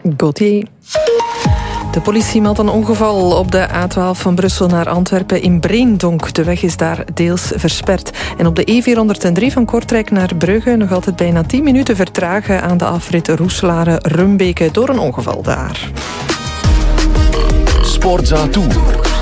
Gauthier. De politie meldt een ongeval op de A12 van Brussel naar Antwerpen in Breendonk. De weg is daar deels versperd. En op de E403 van Kortrijk naar Brugge nog altijd bijna 10 minuten vertragen aan de afrit Roeselare-Rumbeke door een ongeval daar. Sportza Tour.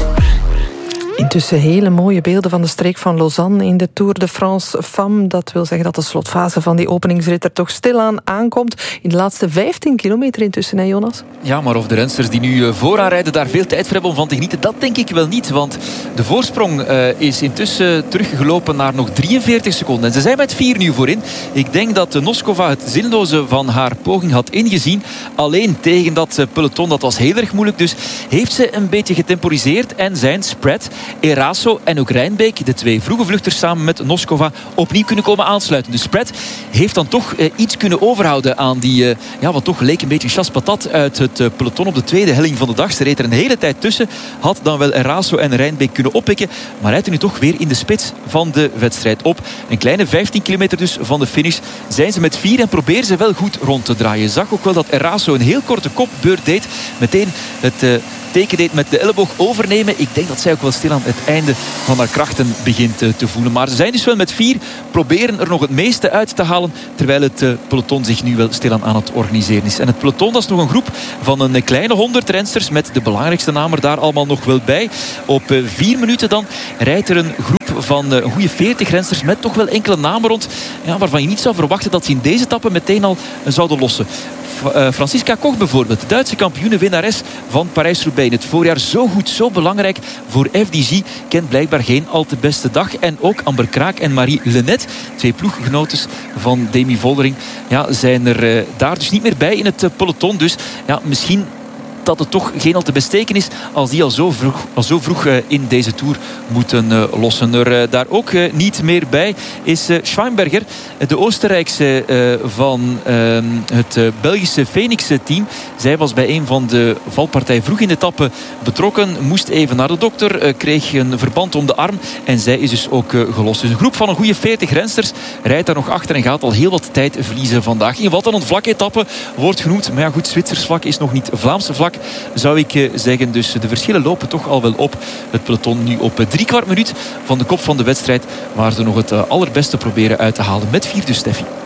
Intussen hele mooie beelden van de streek van Lausanne in de Tour de France Femmes. Dat wil zeggen dat de slotfase van die openingsrit er toch stilaan aankomt. In de laatste 15 kilometer intussen, hè Jonas? Ja, maar of de rensters die nu vooraan rijden daar veel tijd voor hebben om van te genieten, dat denk ik wel niet. Want de voorsprong is intussen teruggelopen naar nog 43 seconden. En ze zijn met 4 nu voorin. Ik denk dat Noskova het zinloze van haar poging had ingezien. Alleen tegen dat peloton, dat was heel erg moeilijk. Dus heeft ze een beetje getemporiseerd en zijn spread, Eraso en ook Rijnbeek, de 2 vroege vluchters samen met Noskova, opnieuw kunnen komen aansluiten. De spread heeft dan toch iets kunnen overhouden aan die, wat toch leek een beetje chasse patat uit het peloton op de tweede helling van de dag. Ze reed er een hele tijd tussen. Had dan wel Eraso en Rijnbeek kunnen oppikken. Maar rijdt er nu toch weer in de spits van de wedstrijd op. Een kleine 15 kilometer dus van de finish zijn ze met 4 en proberen ze wel goed rond te draaien. Je zag ook wel dat Eraso een heel korte kopbeurt deed. Meteen het teken deed met de elleboog overnemen. Ik denk dat zij ook wel stilaan het einde van haar krachten begint te voelen. Maar ze zijn dus wel met 4. Proberen er nog het meeste uit te halen. Terwijl het peloton zich nu wel stilaan aan het organiseren is. En het peloton, dat is nog een groep van een kleine 100 rensters. Met de belangrijkste namen er daar allemaal nog wel bij. Op 4 minuten dan rijdt er een groep van een goede 40 rensters. Met toch wel enkele namen rond. Ja, waarvan je niet zou verwachten dat ze in deze etappe meteen al zouden lossen. Franziska Koch bijvoorbeeld, de Duitse kampioene winnares van Parijs-Roubaix. In het voorjaar zo goed, zo belangrijk voor FDJ. Kent blijkbaar geen al te beste dag. En ook Amber Kraak en Marie Lenet, 2 ploeggenotes van Demi Vollering, zijn er daar dus niet meer bij in het peloton. Dus misschien dat het toch geen al te besteken is als die al zo vroeg in deze Tour moeten lossen. Er daar ook niet meer bij is Schweinberger, de Oostenrijkse van het Belgische Phoenix-team. Zij was bij een van de valpartijen vroeg in de etappe betrokken, moest even naar de dokter, kreeg een verband om de arm en zij is dus ook gelost. Dus een groep van een goede 40 rensters rijdt daar nog achter en gaat al heel wat tijd verliezen vandaag. In wat dan een vlaketappe wordt genoemd, maar ja goed, Zwitsers vlak is nog niet Vlaamse vlak, zou ik zeggen. Dus de verschillen lopen toch al wel op. Het peloton nu op 3/4 minuut van de kop van de wedstrijd, waar ze nog het allerbeste proberen uit te halen met 4 dus, Steffi.